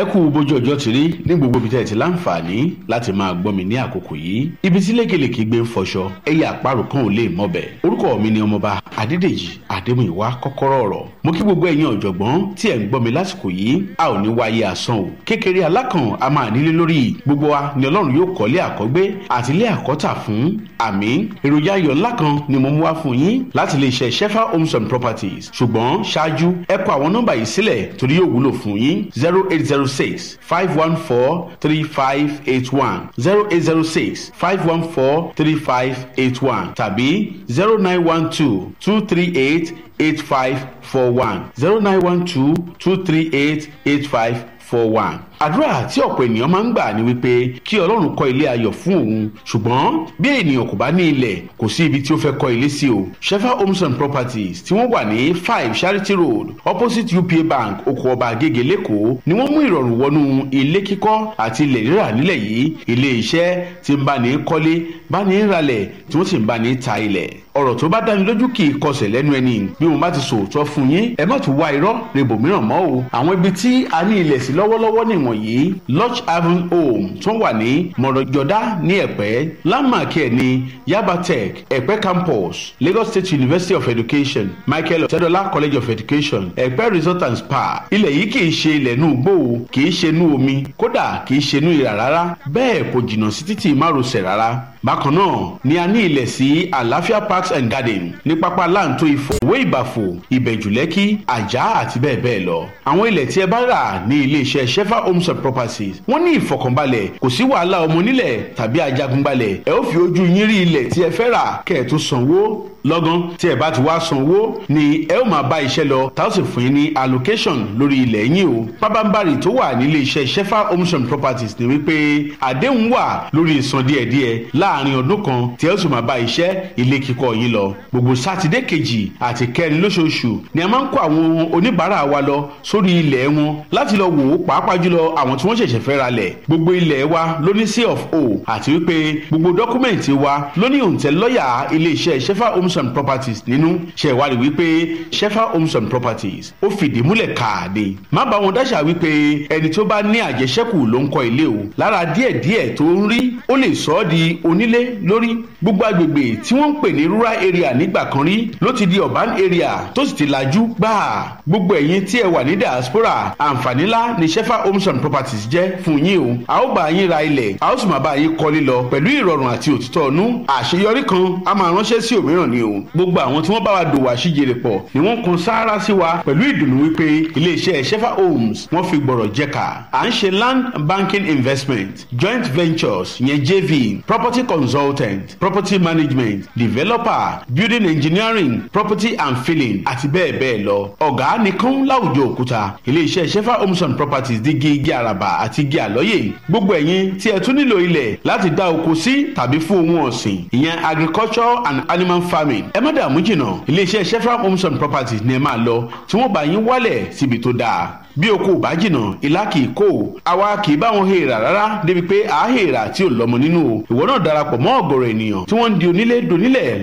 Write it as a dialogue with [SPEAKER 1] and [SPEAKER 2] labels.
[SPEAKER 1] ẹ kú bójú ọjọ́ ti rí ní gbogbo ibi tẹ́ ẹ ti láǹfààní láti máa gbọ́ mi ní àkókò yìí. Ibi tí lékelèké gbé ń fọṣọ ẹyẹ àparò kan ò lè mọ̀bẹ̀. Orúkọ mi ni ọmọọba Adédèjì Adémúyìwá kọ́kọ́rọ́ ọ̀rọ̀. Mo kí gbogbo ẹ̀yin ọ̀jọ̀gbọ́n tí ẹ̀ ń gbọ́ mi lásìkò yìí. A ò ní wáyé asán o. Kékeré alákàn a máa nílé lórí. Gbogbo wa ni Ọlọ́run yóò kọ́lé àkọ́gbé àti ilé àkọ́tà fún. Àmín. Èròjà ayọ̀ ńlá kan ni mo mú wá fún yín láti lè ṣe Shefa Homes and Properties. Ṣùgbọ́n ṣáájú ẹ kọ àwọn nọ́mbà yìí sílẹ̀ torí yóò wúlò fún yín. 0806-514-3581 0806-514-3581 tàbí 0912-238-8541 0912-238-8541. Àdúrà tí ọ̀pọ̀ ènìyàn máa ń gbà ni wípé kí Ọlọ́run kọ́ ilé ayọ̀ fún òun, ṣùgbọ́n bí ènìyàn kò bá ní ilẹ̀ kò sí ibi tí ó fẹ́ kọ́ ilé sí o. Shefa Homes and Properties tí wọ́n wà ní 5 Charity Road opposite UPA Bank Oko Ọba Agége lẹ́kọ̀ọ́ ni wọ́n mú ìrọ̀rùn wọnú ilé kíkọ́ àti ilẹ̀ rírà nílẹ̀ yìí. Ilé iṣẹ́ tí ń bá ní kọ́lé, bá ní ralẹ̀ tí wọ́n sì ń bá ní ta ilẹ̀. Ọ̀rọ̀ tó bá dáni lójú kì í kọsẹ̀ lẹ́nu ẹni. Bí mo bá ti sòótọ́ fún yín, ẹ má tún wá irọ́ rebo mìíràn mọ́ o. Àwọn ibi tí a ní ilẹ̀ sí lọ́wọ́lọ́wọ́ nìwọ̀nyí: Lodge Haven Home tó wà ní Mọ̀rọ̀jọ́dá ní Ẹ̀pẹ́, Landmark ẹ̀ ní Yaba Tech, Ẹ̀pẹ́ Campus, Lagos State University of Education, Michael Ọ̀tẹ́dọ́lá College of Education, Ẹ̀pẹ́ Resort and Spa. Ilẹ̀ yìí kì í ṣe ilẹ̀ inú igbó o, kì í ṣe inú omi, kódà kì í ṣe inú ìrà rárá, bẹ́ẹ̀ kò jìnnà sí títì márosẹ̀ rárá. Bákan náà ni a ní ilẹ̀ sí Àlàáfíà Parks and Garden ní pápá Láǹtó Ifọ̀, Ìwé Ìbàfò, Ìbẹ̀jú Lẹ́kí, Àjà àti bẹ́ẹ̀ bẹ́ẹ̀ lọ. Àwọn ilẹ̀ tí ẹ bá rà ní ilé-iṣẹ́ Shefa Homes and Properties wọ́n ní ìfọ̀kànbalẹ̀, kò sí wàhálà ọmọ onílẹ̀ tàbí ajagunbalẹ̀. Ẹ ó fi ojú yín rí ilẹ̀ tí ẹ fẹ́ rà kẹ́ ẹ tó sanwó. Lọ́gán tí ẹ bá ti wá sanwó ni ẹ ó máa bá iṣẹ́ lọ, tá ó sì fún yín ní allocation lórí ilẹ̀ yín o. Pábánbárì tó wà nílé iṣẹ́ Shefa Homes and Properties ni wípé àdéhùn wà lórí ìsan díẹ̀díẹ̀ láàrin ọdún kan tí ẹ ó sì máa bá iṣẹ́ ilé kíkọ́ yín lọ. Gbogbo sátidé kejì àti kẹrin lóṣooṣù ni a máa ń kó àwọn oníbàárà wa lọ sórí ilẹ̀ wọn láti lọ wò ó, pàápàá jùlọ àwọn tí wọ́n ṣẹ̀ṣẹ̀ fẹ́ ra lẹ̀. Gbogbo ilẹ̀ wa ló ní C of O àti wípé gbogbo dọ́kúmẹ̀ntì wa ló ní òǹtẹ̀ lọ́yà ilé iṣẹ́ Shefa Homes and Properties nínú. Ṣé ẹ wá rí wípé Shefa Homes and Properties ó fìdí múlẹ̀ káàdé. Má bá wọn dáṣà wípé ẹni tó bá ní àjẹṣẹ́kù ló ń kọ́ ilé o. Lára díẹ̀díẹ̀ tó ń rí ó lè sọ ọ́ di onílé lórí. Gbogbo agbègbè tí wọ́n ń pè ní rural area nígbà kan rí ló ti di urban area tó sì ti lajú gbáà. Gbogbo ẹ̀yin tí ẹ wà ní diaspora, àǹfààní ńlá ni Shefa Homes and Properties jẹ́ fún yín o. A ó bá yín ra ilẹ̀, a ó sì máa bá yín kọ́lé lọ pẹ̀lú ìrọ̀rùn àti òtítọ́ ọ̀nú. Àṣeyọrí kan a máa ránṣẹ́ sí òmíràn ni o. Gbogbo àwọn tí wọ́n bá wa dòwò àṣìjèrè pọ̀ ni wọ́n kun sáárá sí wa pẹ̀lú ìdùnnú wípé ilé-iṣẹ́ Shefa Homes wọ́n fi gbọ̀rọ̀ jẹ́ka. À ń ṣe land banking investment, joint ventures yẹn JV, property consultant, property management, developer, building engineering, property and filling àti bẹ́ẹ̀ bẹ́ẹ̀ lọ. Ọ̀gá nìkan láwùjọ òkúta. Ilé-iṣẹ́ Shefa Homes and Properties di igi àràbà àti igi àlọ́yè. Gbogbo ẹ̀yin tí ẹ tún nílò ilẹ̀ láti dá oko sí tàbí fún ohun ọ̀sìn, ìyẹn agriculture and animal farming, ẹ má dààmú jìnnà. Ilé-iṣẹ́ Shefa Homes and Properties ni ẹ máa lọ tí wọ́n bá yín wálẹ̀ síbi tó dáa. Bí oko ò bá jìnnà ìlà kì í kó o. Àwa kì í bá wọn hèèrà rárá débi pé àá hèèrà tí ò lọ́mọ nínú o. Ìwọ náà darapọ̀ mọ́ ọ̀gọ̀rọ̀ ènìyàn tí wọ́n ń di onílé donílẹ̀